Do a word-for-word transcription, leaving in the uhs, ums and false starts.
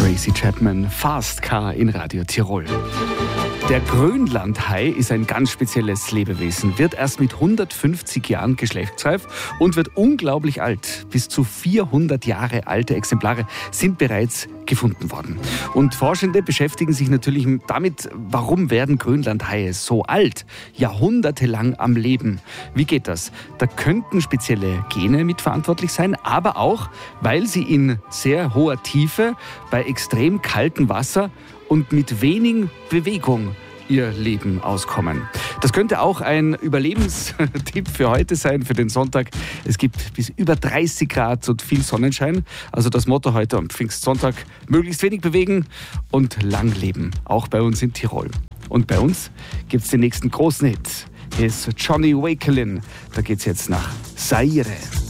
Tracy Chapman, Fast Car in Radio Tirol. Der Grönlandhai ist ein ganz spezielles Lebewesen, wird erst mit hundertfünfzig Jahren geschlechtsreif und wird unglaublich alt. Bis zu vierhundert Jahre alte Exemplare sind bereits gefunden worden. Und Forschende beschäftigen sich natürlich damit, warum werden Grönlandhaie so alt, jahrhundertelang am Leben. Wie geht das? Da könnten spezielle Gene mitverantwortlich sein, aber auch, weil sie in sehr hoher Tiefe, bei extrem kaltem Wasser und mit wenig Bewegung ihr Leben auskommen. Das könnte auch ein Überlebenstipp für heute sein, für den Sonntag. Es gibt bis über dreißig Grad und viel Sonnenschein. Also das Motto heute am Pfingstsonntag: möglichst wenig bewegen und lang leben. Auch bei uns in Tirol. Und bei uns gibt es den nächsten großen Hit. Hier ist Johnny Wakelin. Da geht's jetzt nach Zaire.